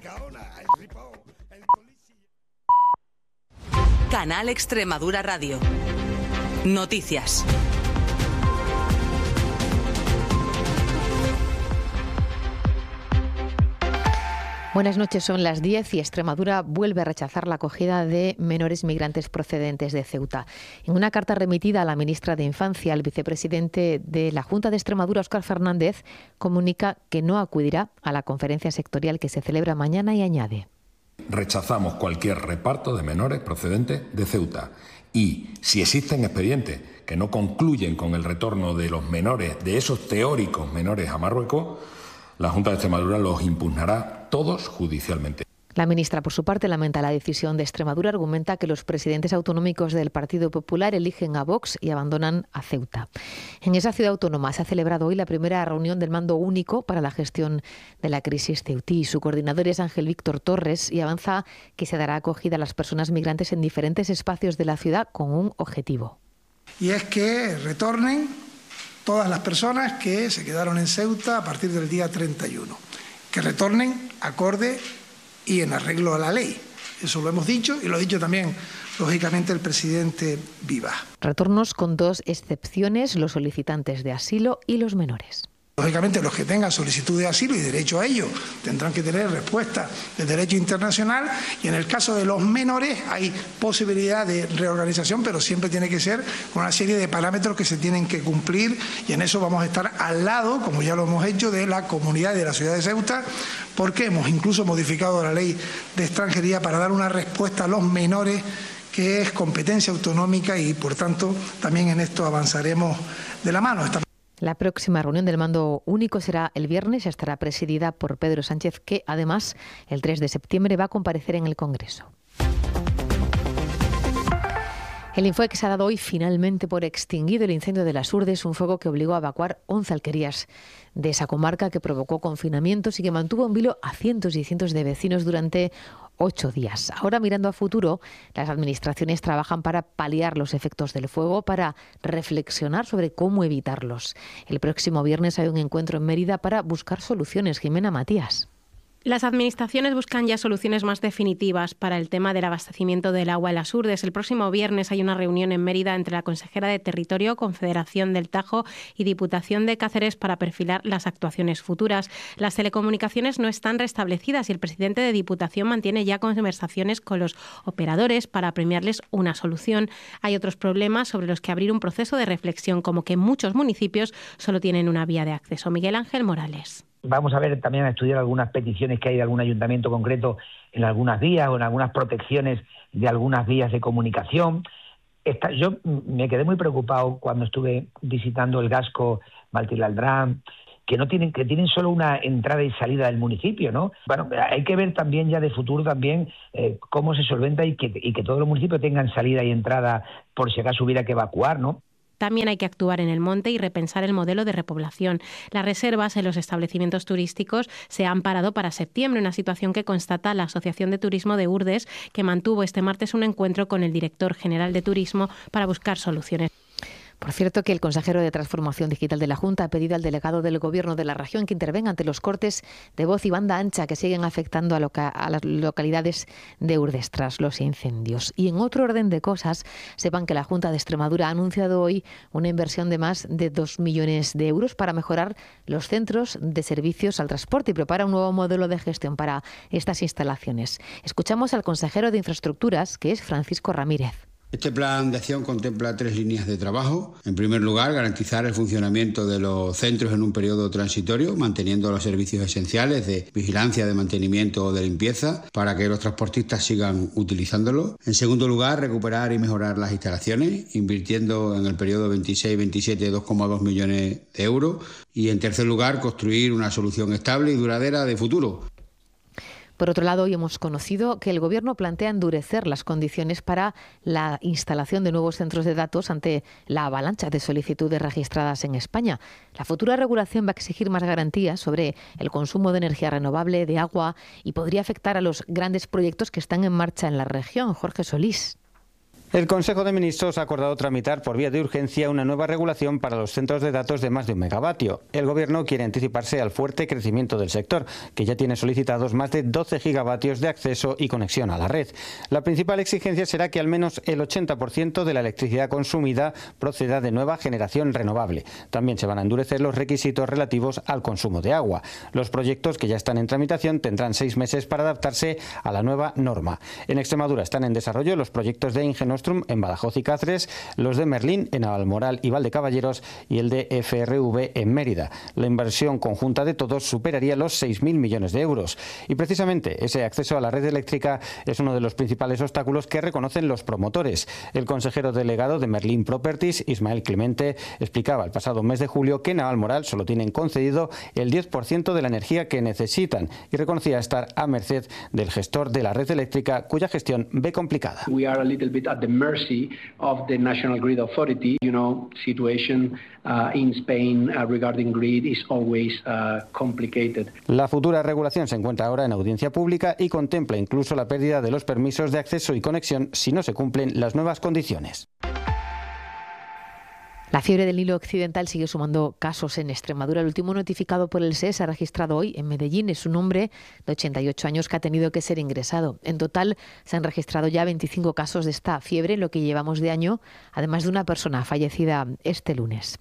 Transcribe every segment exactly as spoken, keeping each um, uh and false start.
Canal Extremadura Radio. Noticias. Buenas noches, son las diez y Extremadura vuelve a rechazar la acogida de menores migrantes procedentes de Ceuta. En una carta remitida a la ministra de Infancia, el vicepresidente de la Junta de Extremadura, Óscar Fernández, comunica que no acudirá a la conferencia sectorial que se celebra mañana y añade: rechazamos cualquier reparto de menores procedentes de Ceuta y, si existen expedientes que no concluyen con el retorno de los menores, de esos teóricos menores a Marruecos, la Junta de Extremadura los impugnará todos judicialmente. La ministra, por su parte, lamenta la decisión de Extremadura, argumenta que los presidentes autonómicos del Partido Popular eligen a Vox y abandonan a Ceuta. En esa ciudad autónoma se ha celebrado hoy la primera reunión del Mando Único para la gestión de la crisis ceutí. Su coordinador es Ángel Víctor Torres y avanza que se dará acogida a las personas migrantes en diferentes espacios de la ciudad con un objetivo. Y es que retornen todas las personas que se quedaron en Ceuta a partir del día treinta y uno, que retornen acorde y en arreglo a la ley. Eso lo hemos dicho y lo ha dicho también, lógicamente, el presidente Vivas. Retornos con dos excepciones: los solicitantes de asilo y los menores. Lógicamente, los que tengan solicitud de asilo y derecho a ello tendrán que tener respuesta del derecho internacional, y en el caso de los menores hay posibilidad de reorganización, pero siempre tiene que ser con una serie de parámetros que se tienen que cumplir, y en eso vamos a estar al lado, como ya lo hemos hecho, de la comunidad y de la ciudad de Ceuta, porque hemos incluso modificado la ley de extranjería para dar una respuesta a los menores, que es competencia autonómica, y por tanto también en esto avanzaremos de la mano. Esta La próxima reunión del Mando Único será el viernes y estará presidida por Pedro Sánchez, que además el tres de septiembre va a comparecer en el Congreso. El Infoec se ha dado hoy finalmente por extinguido el incendio de las Urdes, un fuego que obligó a evacuar once alquerías de esa comarca, que provocó confinamientos y que mantuvo en vilo a cientos y cientos de vecinos durante ocho días. Ahora, mirando a futuro, las administraciones trabajan para paliar los efectos del fuego, para reflexionar sobre cómo evitarlos. El próximo viernes hay un encuentro en Mérida para buscar soluciones. Jimena Matías. Las administraciones buscan ya soluciones más definitivas para el tema del abastecimiento del agua en las Urdes. El próximo viernes hay una reunión en Mérida entre la consejera de Territorio, Confederación del Tajo y Diputación de Cáceres para perfilar las actuaciones futuras. Las telecomunicaciones no están restablecidas y el presidente de Diputación mantiene ya conversaciones con los operadores para premiarles una solución. Hay otros problemas sobre los que abrir un proceso de reflexión, como que muchos municipios solo tienen una vía de acceso. Miguel Ángel Morales. Vamos a ver también a estudiar algunas peticiones que hay de algún ayuntamiento concreto en algunas vías o en algunas protecciones de algunas vías de comunicación. Esta, yo me quedé muy preocupado cuando estuve visitando el Gasco Baltilaldrán, que no tienen, que tienen solo una entrada y salida del municipio, ¿no? Bueno, hay que ver también ya de futuro también eh, cómo se solventa y que, y que todos los municipios tengan salida y entrada por si acaso hubiera que evacuar, ¿no? También hay que actuar en el monte y repensar el modelo de repoblación. Las reservas en los establecimientos turísticos se han parado para septiembre, una situación que constata la Asociación de Turismo de Urdes, que mantuvo este martes un encuentro con el director general de Turismo para buscar soluciones. Por cierto, que el consejero de Transformación Digital de la Junta ha pedido al delegado del Gobierno de la región que intervenga ante los cortes de voz y banda ancha que siguen afectando a, loca- a las localidades de Urdes tras los incendios. Y en otro orden de cosas, sepan que la Junta de Extremadura ha anunciado hoy una inversión de más de dos millones de euros para mejorar los centros de servicios al transporte y prepara un nuevo modelo de gestión para estas instalaciones. Escuchamos al consejero de Infraestructuras, que es Francisco Ramírez. Este plan de acción contempla tres líneas de trabajo. En primer lugar, garantizar el funcionamiento de los centros en un periodo transitorio, manteniendo los servicios esenciales de vigilancia, de mantenimiento o de limpieza para que los transportistas sigan utilizándolo. En segundo lugar, recuperar y mejorar las instalaciones, invirtiendo en el periodo veintiséis veintisiete dos coma dos millones de euros. Y en tercer lugar, construir una solución estable y duradera de futuro. Por otro lado, hoy hemos conocido que el Gobierno plantea endurecer las condiciones para la instalación de nuevos centros de datos ante la avalancha de solicitudes registradas en España. La futura regulación va a exigir más garantías sobre el consumo de energía renovable, de agua, y podría afectar a los grandes proyectos que están en marcha en la región. Jorge Solís. El Consejo de Ministros ha acordado tramitar por vía de urgencia una nueva regulación para los centros de datos de más de un megavatio. El Gobierno quiere anticiparse al fuerte crecimiento del sector, que ya tiene solicitados más de doce gigavatios de acceso y conexión a la red. La principal exigencia será que al menos el ochenta por ciento de la electricidad consumida proceda de nueva generación renovable. También se van a endurecer los requisitos relativos al consumo de agua. Los proyectos que ya están en tramitación tendrán seis meses para adaptarse a la nueva norma. En Extremadura están en desarrollo los proyectos de Ingenostrum en Badajoz y Cáceres, los de Merlín en Almoral y Valdecaballeros y el de F R V en Mérida. La inversión conjunta de todos superaría los seis mil millones de euros. Y precisamente ese acceso a la red eléctrica es uno de los principales obstáculos que reconocen los promotores. El consejero delegado de Merlín Properties, Ismael Clemente, explicaba el pasado mes de julio que en Almoral solo tienen concedido el diez por ciento de la energía que necesitan y reconocía estar a merced del gestor de la red eléctrica, cuya gestión ve complicada. We are a little bit at the mercy of the National Grid Authority. You know, situation uh, in Spain uh, regarding grid is always uh, complicated. La futura regulación se encuentra ahora en audiencia pública y contempla incluso la pérdida de los permisos de acceso y conexión si no se cumplen las nuevas condiciones. La fiebre del Nilo Occidental sigue sumando casos en Extremadura. El último notificado por el S E S ha registrado hoy en Medellín. Es un hombre de ochenta y ocho años que ha tenido que ser ingresado. En total se han registrado ya veinticinco casos de esta fiebre en lo que llevamos de año, además de una persona fallecida este lunes.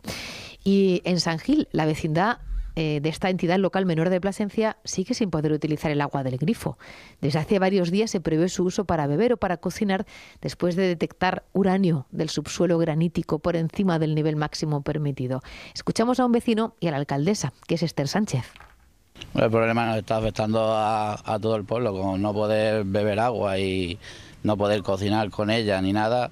Y en San Gil, la vecindad de esta entidad local menor de Plasencia sigue sin poder utilizar el agua del grifo. Desde hace varios días se prohíbe su uso para beber o para cocinar después de detectar uranio del subsuelo granítico por encima del nivel máximo permitido. Escuchamos a un vecino y a la alcaldesa, que es Esther Sánchez. El problema nos está afectando a, a todo el pueblo, con no poder beber agua y no poder cocinar con ella ni nada,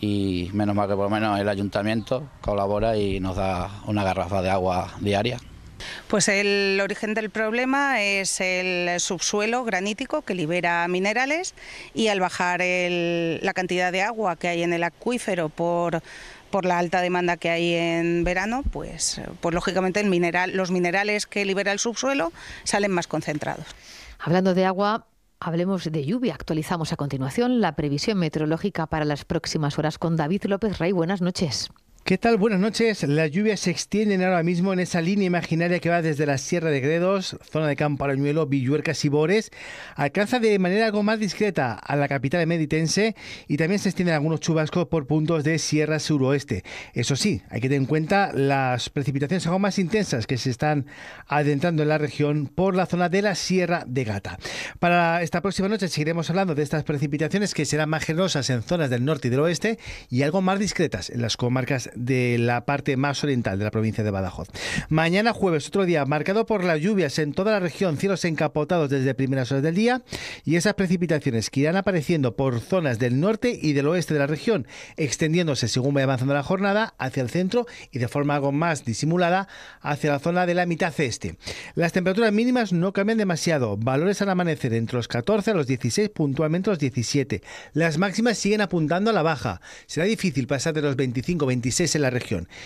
y menos mal que por lo menos el ayuntamiento colabora y nos da una garrafa de agua diaria. Pues el origen del problema es el subsuelo granítico que libera minerales, y al bajar el, la cantidad de agua que hay en el acuífero por, por la alta demanda que hay en verano, pues, pues lógicamente el mineral, los minerales que libera el subsuelo salen más concentrados. Hablando de agua, hablemos de lluvia. Actualizamos a continuación la previsión meteorológica para las próximas horas con David López Rey. Buenas noches. ¿Qué tal? Buenas noches. Las lluvias se extienden ahora mismo en esa línea imaginaria que va desde la Sierra de Gredos, zona de Campo Arañuelo, Villuercas y Bores. Alcanza de manera algo más discreta a la capital meditense y también se extienden algunos chubascos por puntos de Sierra Suroeste. Eso sí, hay que tener en cuenta las precipitaciones algo más intensas que se están adentrando en la región por la zona de la Sierra de Gata. Para esta próxima noche seguiremos hablando de estas precipitaciones que serán más generosas en zonas del norte y del oeste y algo más discretas en las comarcas de la parte más oriental de la provincia de Badajoz. Mañana jueves, otro día marcado por las lluvias en toda la región, cielos encapotados desde primeras horas del día, y esas precipitaciones que irán apareciendo por zonas del norte y del oeste de la región, extendiéndose según vaya avanzando la jornada hacia el centro y de forma algo más disimulada hacia la zona de la mitad este. Las temperaturas mínimas no cambian demasiado, valores al amanecer entre los catorce a los dieciséis, puntualmente los diecisiete. Las máximas siguen apuntando a la baja. Será difícil pasar de los veinticinco, veintiséis en la región.